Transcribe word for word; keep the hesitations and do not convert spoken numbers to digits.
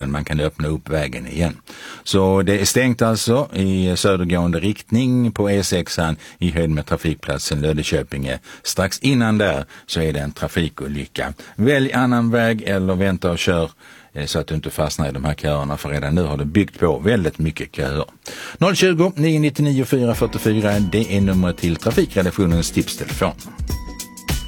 men man kan öppna upp vägen igen. Så det är stängt alltså i södergående riktning på E sexan i höjd med trafikplatsen Löddeköpinge. Strax innan där så är det en trafikolycka. Välj annan väg eller vänta och kör så att du inte fastnar i de här köerna, för redan nu har det byggt på väldigt mycket köer. noll tjugo, nio nio nio, fyra fyra fyra, det är numret till trafikredaktionens tipstelefon.